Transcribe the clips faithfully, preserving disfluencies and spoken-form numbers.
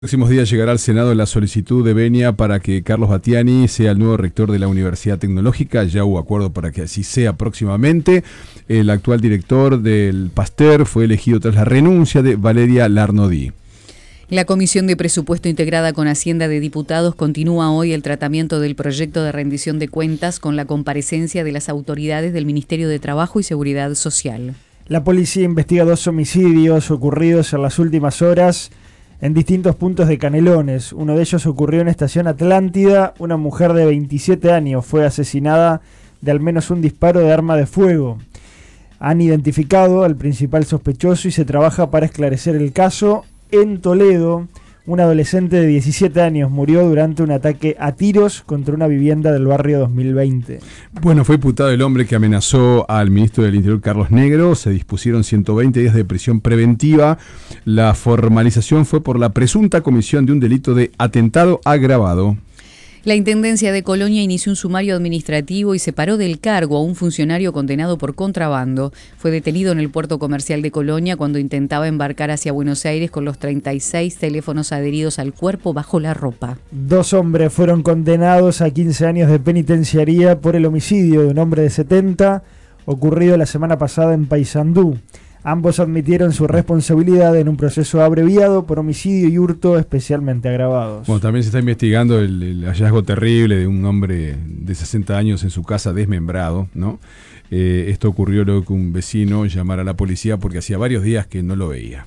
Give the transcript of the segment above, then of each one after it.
Próximos días llegará al Senado la solicitud de venia para que Carlos Battiani sea el nuevo rector de la Universidad Tecnológica. Ya hubo acuerdo para que así sea próximamente. El actual director del Pasteur fue elegido tras la renuncia de Valeria Larnodí. La Comisión de Presupuesto integrada con Hacienda de Diputados continúa hoy el tratamiento del proyecto de rendición de cuentas con la comparecencia de las autoridades del Ministerio de Trabajo y Seguridad Social. La policía investiga dos homicidios ocurridos en las últimas horas en distintos puntos de Canelones. Uno de ellos ocurrió en Estación Atlántida. Una mujer de veintisiete años fue asesinada de al menos un disparo de arma de fuego. Han identificado al principal sospechoso y se trabaja para esclarecer el caso. En Toledo, un adolescente de diecisiete años murió durante un ataque a tiros contra una vivienda del barrio dos mil veinte. Bueno, fue imputado el hombre que amenazó al ministro del Interior, Carlos Negro. Se dispusieron ciento veinte días de prisión preventiva. La formalización fue por la presunta comisión de un delito de atentado agravado. La Intendencia de Colonia inició un sumario administrativo y separó del cargo a un funcionario condenado por contrabando. Fue detenido en el puerto comercial de Colonia cuando intentaba embarcar hacia Buenos Aires con los treinta y seis teléfonos adheridos al cuerpo bajo la ropa. Dos hombres fueron condenados a quince años de penitenciaría por el homicidio de un hombre de setenta ocurrido la semana pasada en Paysandú. Ambos admitieron su responsabilidad en un proceso abreviado por homicidio y hurto especialmente agravados. Bueno, también se está investigando el, el hallazgo terrible de un hombre de sesenta años en su casa desmembrado, ¿no? Eh, esto ocurrió luego que un vecino llamara a la policía porque hacía varios días que no lo veía.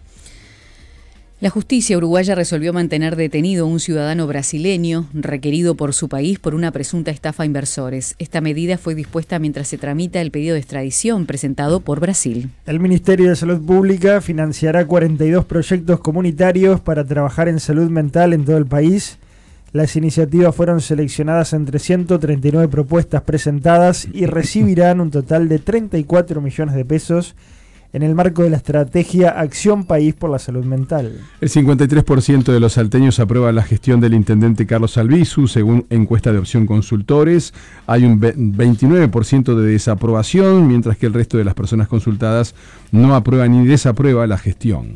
La justicia uruguaya resolvió mantener detenido a un ciudadano brasileño requerido por su país por una presunta estafa a inversores. Esta medida fue dispuesta mientras se tramita el pedido de extradición presentado por Brasil. El Ministerio de Salud Pública financiará cuarenta y dos proyectos comunitarios para trabajar en salud mental en todo el país. Las iniciativas fueron seleccionadas entre ciento treinta y nueve propuestas presentadas y recibirán un total de treinta y cuatro millones de pesos en el marco de la estrategia Acción País por la Salud Mental. El cincuenta y tres por ciento de los salteños aprueba la gestión del intendente Carlos Albizu, según encuesta de Opción Consultores. Hay un veintinueve por ciento de desaprobación, mientras que el resto de las personas consultadas no aprueba ni desaprueba la gestión.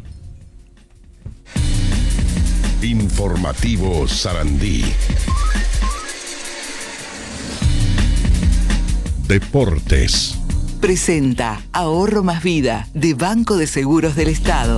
Informativo Sarandí. Deportes. Presenta Ahorro Más Vida de Banco de Seguros del Estado.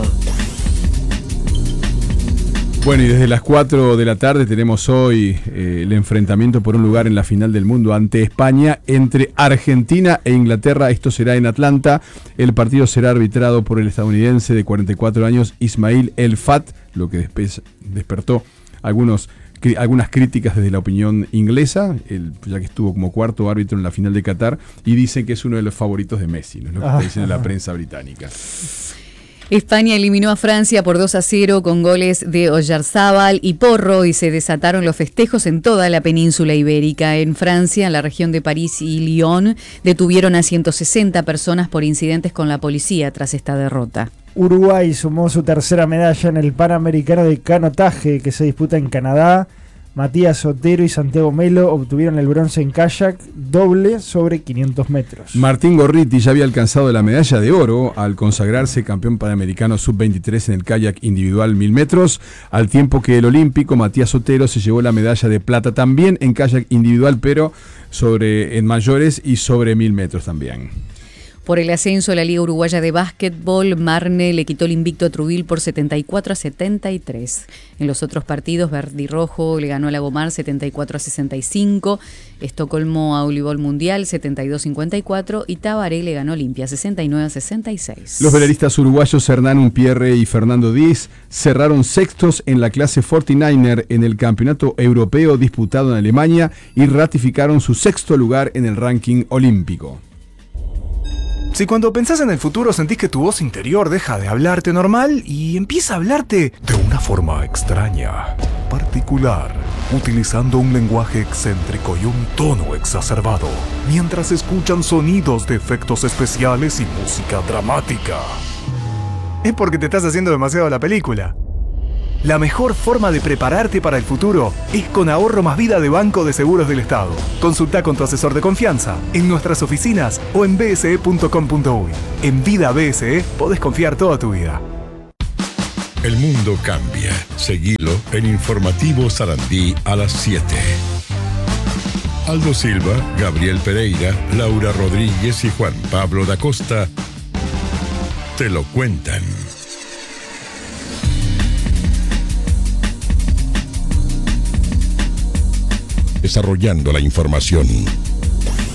Bueno, y desde las cuatro de la tarde tenemos hoy eh, el enfrentamiento por un lugar en la final del mundo ante España entre Argentina e Inglaterra. Esto será en Atlanta. El partido será arbitrado por el estadounidense de cuarenta y cuatro años Ismail El Fat, lo que después despertó algunos algunas críticas desde la opinión inglesa, el, ya que estuvo como cuarto árbitro en la final de Qatar, y dicen que es uno de los favoritos de Messi, ¿no? Es lo que está diciendo la prensa británica. España eliminó a Francia por dos a cero con goles de Oyarzábal y Porro y se desataron los festejos en toda la península ibérica. En Francia, en la región de París y Lyon, detuvieron a ciento sesenta personas por incidentes con la policía tras esta derrota. Uruguay sumó su tercera medalla en el Panamericano de Canotaje que se disputa en Canadá. Matías Otero y Santiago Melo obtuvieron el bronce en kayak doble sobre quinientos metros. Martín Gorriti ya había alcanzado la medalla de oro al consagrarse campeón panamericano sub veintitrés en el kayak individual mil metros, al tiempo que el olímpico Matías Otero se llevó la medalla de plata también en kayak individual, pero sobre en mayores y sobre mil metros también. Por el ascenso a la Liga Uruguaya de Básquetbol, Marne le quitó el invicto a Truville por setenta y cuatro a setenta y tres. En los otros partidos, Verdi Rojo le ganó a Lagomar setenta y cuatro a sesenta y cinco, Estocolmo a Voleibol Mundial setenta y dos a cincuenta y cuatro y Tabaré le ganó a Olimpia sesenta y nueve a sesenta y seis. Los veleristas uruguayos Hernán Unpierre y Fernando Díez cerraron sextos en la clase cuarenta y nueve en el Campeonato Europeo disputado en Alemania y ratificaron su sexto lugar en el ranking olímpico. Si cuando pensás en el futuro sentís que tu voz interior deja de hablarte normal y empieza a hablarte de una forma extraña, particular, utilizando un lenguaje excéntrico y un tono exacerbado, mientras escuchan sonidos de efectos especiales y música dramática, es porque te estás haciendo demasiado la película. La mejor forma de prepararte para el futuro es con Ahorro Más Vida de Banco de Seguros del Estado. Consulta con tu asesor de confianza en nuestras oficinas o en b s e punto com punto u y. En Vida B S E podés confiar toda tu vida. El mundo cambia. Seguilo en Informativo Sarandí a las siete. Aldo Silva, Gabriel Pereira, Laura Rodríguez y Juan Pablo da Costa te lo cuentan. Desarrollando la información.